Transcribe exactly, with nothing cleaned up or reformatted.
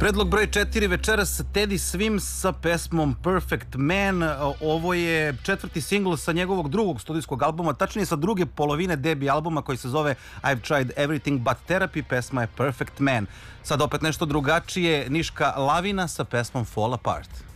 Predlog broj četiri večeras Teddy Swims sa pesmom Perfect Man. Ovo je četvrti singl sa njegovog drugog studijskog albuma, tačnije sa druge polovine debi albuma koji se zove I've Tried Everything But Therapy. Pesma je Perfect Man. Sad opet nešto drugačije, Niška Lavina sa pesmom Fall Apart.